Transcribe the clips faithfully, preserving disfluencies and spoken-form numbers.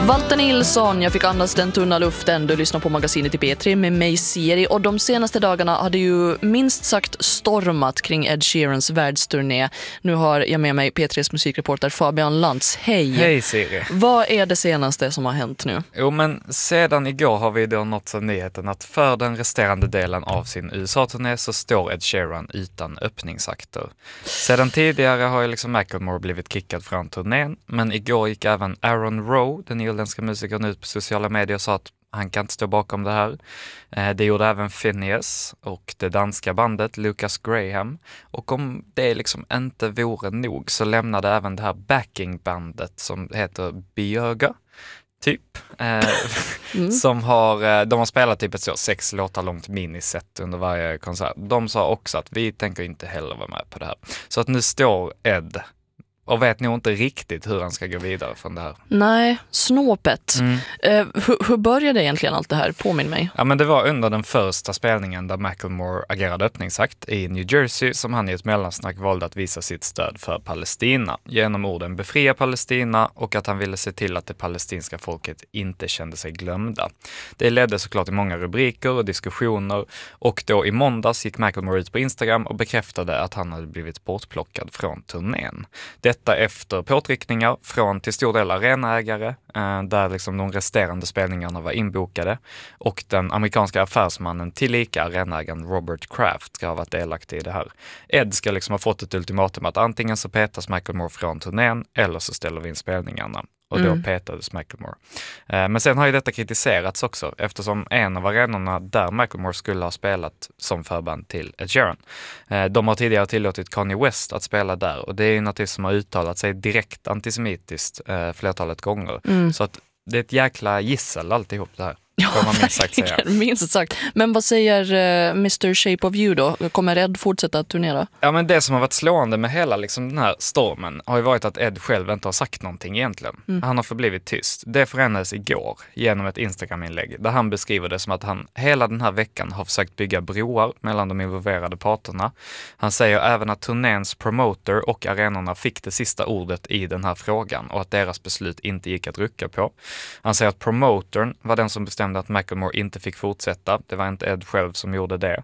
Walter Nilsson, jag fick andas den tunna luften. Du lyssnar på magasinet i P tre med mig Siri. Och de senaste dagarna hade ju minst sagt stormat kring Ed Sheerans världsturné. Nu har jag med mig P tres musikreporter Fabian Lantz. Hej! Hej Siri! Vad är det senaste som har hänt nu? Jo, men sedan igår har vi då nått av nyheten att för den resterande delen av sin U S A-turné så står Ed Sheeran utan öppningsakter. Sedan tidigare har ju liksom Macklemore blivit kickad från turnén, men igår gick även Aaron Rowe, den irländska musikern, ut på sociala medier och sa att han kan inte stå bakom det här. Det gjorde även Phineas och det danska bandet Lucas Graham. Och om det liksom inte vore nog så lämnade även det här backingbandet som heter Bjöga, typ. Eh, mm. Som har, de har spelat typ ett så sex låtar långt miniset under varje konsert. De sa också att vi tänker inte heller vara med på det här. Så att nu står Ed och vet nog inte riktigt hur han ska gå vidare från det här. Nej, snåpet. Mm. Eh, hur, hur började egentligen allt det här? Påminn mig. Ja, men det var under den första spelningen där Macklemore agerade öppningsakt i New Jersey som han i ett mellansnack valde att visa sitt stöd för Palestina genom orden befria Palestina och att han ville se till att det palestinska folket inte kände sig glömda. Det ledde såklart till många rubriker och diskussioner och då i måndags gick Macklemore ut på Instagram och bekräftade att han hade blivit bortplockad från turnén. Det Detta efter påtryckningar från till stor del arenaägare eh, där liksom de resterande spelningarna var inbokade och den amerikanska affärsmannen tillika arenaägaren Robert Kraft ska ha varit delaktig i det här. Ed ska liksom ha fått ett ultimatum att antingen så petas Macklemore från turnén eller så ställer vi in spelningarna. Och då mm. petades Macklemore. Eh, men sen har ju detta kritiserats också eftersom en av arenorna där Macklemore skulle ha spelat som förband till Ed Sheeran. Eh, de har tidigare tillåtit Kanye West att spela där och det är ju något som har uttalat sig direkt antisemitiskt eh, flertalet gånger. Mm. Så att det är ett jäkla gissel alltihop det här. Ja, man minst sagt, säga. minst sagt. Men vad säger uh, mister Shape of You då? Kommer Ed fortsätta att turnera? Ja, men det som har varit slående med hela liksom, den här stormen har ju varit att Ed själv inte har sagt någonting egentligen. Mm. Han har förblivit tyst. Det förändrades igår genom ett Instagram-inlägg där han beskriver det som att han hela den här veckan har försökt bygga broar mellan de involverade parterna. Han säger även att turnéns promoter och arenorna fick det sista ordet i den här frågan och att deras beslut inte gick att rucka på. Han säger att promotern var den som bestämde att Macklemore inte fick fortsätta. Det var inte Ed själv som gjorde det.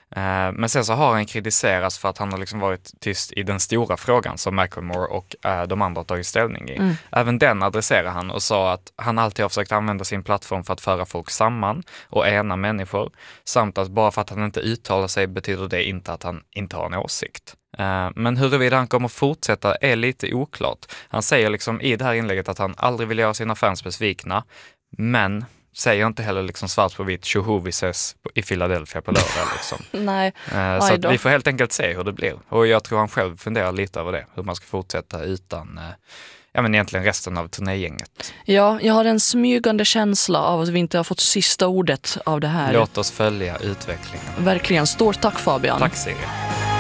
Men sen så har han kritiserats för att han har liksom varit tyst i den stora frågan som Macklemore och de andra tagit ställning i. Mm. Även den adresserar han och sa att han alltid har försökt använda sin plattform för att föra folk samman och ena människor. Samt att bara för att han inte uttalar sig betyder det inte att han inte har en åsikt. Men huruvida han kommer fortsätta är lite oklart. Han säger liksom i det här inlägget att han aldrig vill göra sina fans besvikna, men säger inte heller liksom svart på vitt tjoho vi ses i Philadelphia på lördag liksom. Nej. Så att vi får helt enkelt se hur det blir. Och jag tror han själv funderar lite över det. Hur man ska fortsätta utan ja, men egentligen resten av turnégänget. Ja, jag har en smygande känsla av att vi inte har fått sista ordet av det här. Låt oss följa utvecklingen. Verkligen. Stort tack Fabian. Tack Siri.